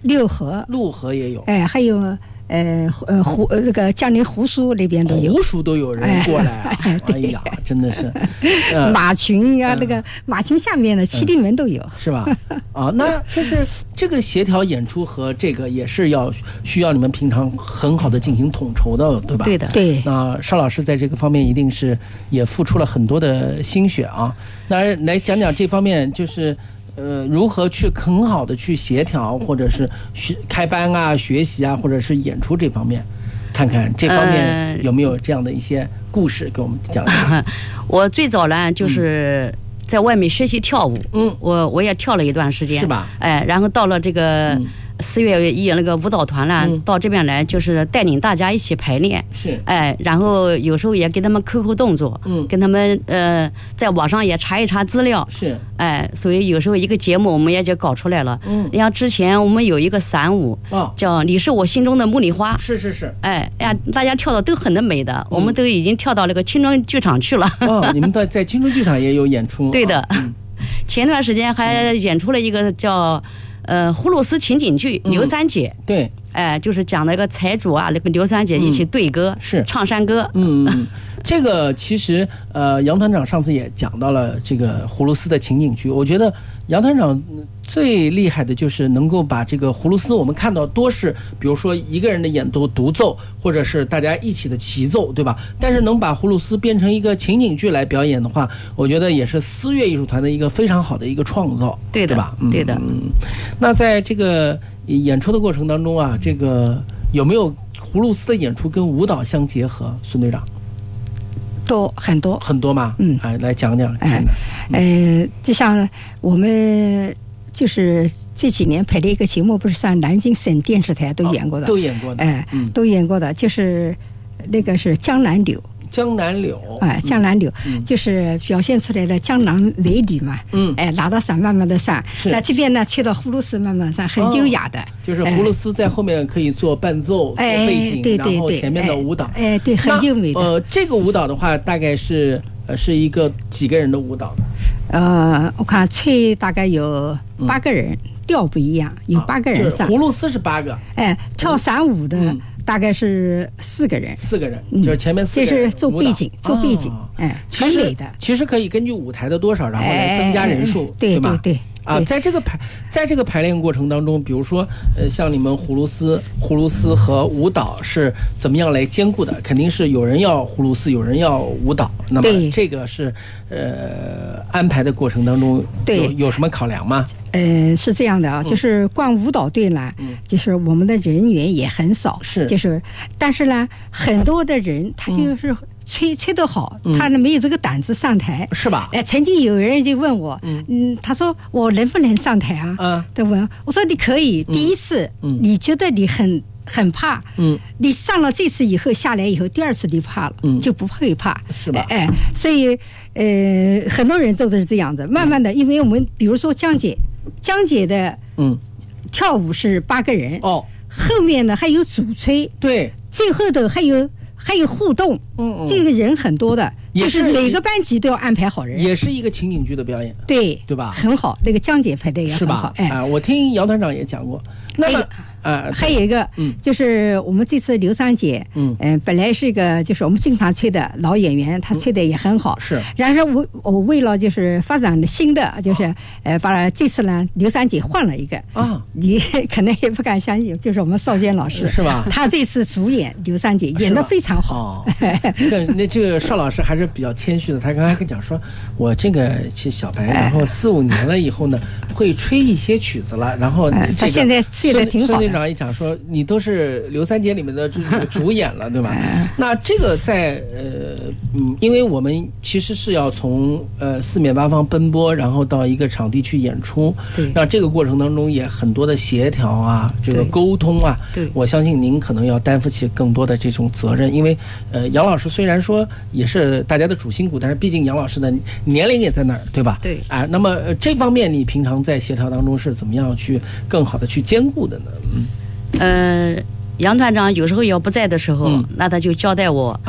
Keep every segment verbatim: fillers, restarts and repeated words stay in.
六合， 六合也有， 哎，还有呃呃胡呃那个江宁胡苏那边都有， 胡苏都有人过来啊！哎, 哎呀，真的是， 呃、马群呀、啊，那个马群下面的七里门都有， 嗯、是吧？啊，那就是这个协调演出和这个也是要需要你们平常很好的进行统筹的，对吧？ 对的，对。 那邵老师在这个方面一定是也付出了很多的心血啊。那来讲讲这方面，就是呃如何去很好的去协调，或者是学开班啊、学习啊，或者是演出这方面，看看这方面有没有这样的一些故事给我们讲讲。 呃、我最早呢就是在外面学习跳舞，嗯，我我也跳了一段时间， 是吧？ 哎，然后到了这个。嗯四月一那个舞蹈团呢、嗯，到这边来就是带领大家一起排练， 是， 哎，然后有时候也给他们抠抠动作，嗯，跟他们呃在网上也查一查资料， 是， 哎，所以有时候一个节目我们也就搞出来了，嗯，你像之前我们有一个散舞，哦，叫你是我心中的茉莉花， 是是是， 哎呀，大家跳的都很的美的，嗯、我们都已经跳到那个青春剧场去了， 哦，你们在在青春剧场也有演出， 对的，嗯、前段时间还演出了一个叫。呃，葫芦丝情景剧《刘三姐》 嗯、对， 哎、呃，就是讲那个财主啊，那个刘三姐一起对歌， 嗯、是唱山歌。 嗯嗯，这个其实呃，杨团长上次也讲到了这个葫芦丝的情景剧。我觉得杨团长最厉害的就是能够把这个葫芦丝，我们看到多是比如说一个人的演奏独奏，或者是大家一起的齐奏，对吧？但是能把葫芦丝变成一个情景剧来表演的话，我觉得也是思乐艺术团的一个非常好的一个创造， 对的， 对吧？ 对的。 嗯，那在这个演出的过程当中啊，这个有没有葫芦丝的演出跟舞蹈相结合？孙队长？ 多很多很多吗？ 嗯， 哎，来讲讲看看。呃，就像我们就是这几年拍的一个节目，不是上南京省电视台都演过的， 哦、都演过的， 哎、呃嗯，都演过的，就是那个是江南柳。 江南柳， 哎，江南柳、 嗯、 就是表现出来的江南美女嘛，嗯，哎，拿到伞慢慢的上，那这边呢吹到葫芦丝慢慢上，很优雅的，哦、 就是葫芦丝在后面可以做伴奏、哎、做背景， 对对对， 然后前面的舞蹈， 哎，哎对，很优美的。 呃，这个舞蹈的话，大概是呃是一个几个人的舞蹈呢？ 呃，我看吹大概有八个人，嗯、调不一样，有八个人上。 啊、葫芦丝是八个， 哎，跳散舞的。嗯大概是四个人， 四个人，就是前面四个人， 这是做背景，做背景，哎， 其实其实可以根据舞台的多少，然后来增加人数， 对吧？ 对对。 啊，在这个排，在这个排练过程当中，比如说，呃，像你们葫芦丝、葫芦丝和舞蹈是怎么样来兼顾的？肯定是有人要葫芦丝，有人要舞蹈。那么这个是呃安排的过程当中有有什么考量吗？ 呃，是这样的啊，就是光舞蹈队呢，嗯、就是我们的人员也很少， 是， 就是，但是呢，很多的人他就是。嗯吹吹得好，他呢没有这个胆子上台， 嗯、是吧？ 哎，曾经有人就问我，嗯, 嗯他说我能不能上台啊？嗯，他问我说你可以，嗯、第一次，嗯，你觉得你很很怕，嗯，你上了这次以后下来以后，第二次你怕了，嗯，就不会怕， 是吧？ 哎，所以呃，很多人都是这样子，慢慢的，因为我们比如说江姐，江姐的嗯跳舞是八个人哦，后面呢还有主吹， 对， 最后头还有。还有互动，嗯嗯，这个人很多的，就是每个班级都要安排好人， 也是一个情景剧的表演， 对对吧？ 很好，那个江姐拍的也很好， 哎、啊，我听姚团长也讲过。那么， 呃，还有一个，嗯，就是我们这次刘三姐，嗯，呃，本来是一个就是我们经常吹的老演员，她吹的也很好， 是。 然后我我为了就是发展新的，就是呃，把这次呢刘三姐换了一个啊，你可能也不敢相信，就是我们邵娟老师是吧？ 她这次主演刘三姐演得非常好。 那那这个邵老师还是比较谦虚的，他刚才跟讲说，我这个是小白，然后四五年了以后呢，会吹一些曲子了，然后这个现在吹得挺好。 孙队长一讲说，你都是刘三姐里面的主演了，对吧？那这个在呃嗯，因为我们其实是要从呃四面八方奔波，然后到一个场地去演出，那这个过程当中也很多的协调啊，这个沟通啊， 对， 我相信您可能要担负起更多的这种责任，因为呃杨老师虽然说也是大家的主心骨，但是毕竟杨老师的年龄也在那儿，对吧？ 对啊，那么、呃、这方面你平常在协调当中是怎么样去更好的去兼顾的呢？嗯， 呃，杨团长有时候要不在的时候，嗯、那他就交代我啊，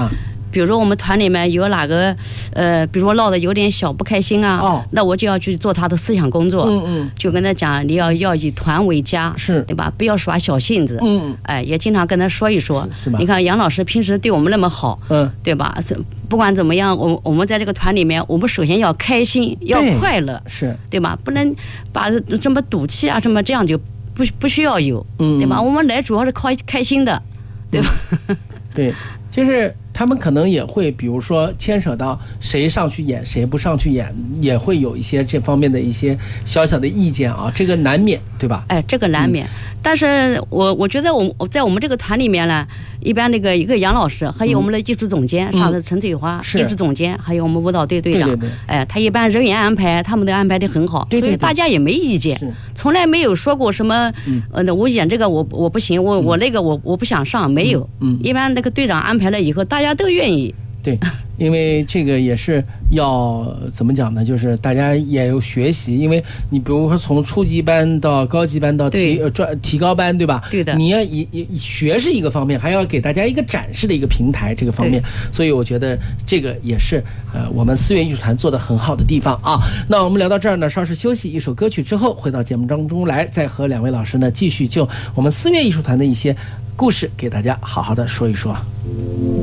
比如说我们团里面有哪个呃，比如说闹得有点小不开心啊， 哦， 那我就要去做他的思想工作， 嗯嗯， 就跟他讲，你要要以团为家， 是对吧？不要耍小性子， 嗯， 哎，也经常跟他说一说， 是吧？ 你看杨老师平时对我们那么好， 嗯， 对吧？不管怎么样，我我们在这个团里面，我们首先要开心，要快乐， 是对吧？不能把这么赌气啊，什么这样就不不需要有， 嗯， 对吧？我们来主要是开开心的，对吧？ 嗯、对，就是他们可能也会，比如说牵扯到谁上去演，谁不上去演，也会有一些这方面的一些小小的意见啊，这个难免，对吧？ 哎，这个难免。嗯、但是我我觉得我我在我们这个团里面呢，一般那个一个杨老师，还有我们的艺术总监，嗯、上次陈翠花、嗯、艺术总监，还有我们舞蹈队队长， 对对对， 哎，他一般人员安排，他们都安排的很好， 对对对， 所以大家也没意见，从来没有说过什么，嗯、呃，我演这个我我不行，我、嗯、我那个我我不想上，没有， 嗯， 一般那个队长安排了以后，大家都愿意。 对，因为这个也是要怎么讲呢？就是大家也有学习，因为你比如说从初级班到高级班到提呃专提高班，对吧？ 对的。 你要以以学是一个方面，还要给大家一个展示的一个平台，这个方面，所以我觉得这个也是呃我们思悦艺术团做的很好的地方啊。那我们聊到这儿呢，稍事休息一首歌曲之后，回到节目当中来，再和两位老师呢继续就我们思悦艺术团的一些故事给大家好好的说一说。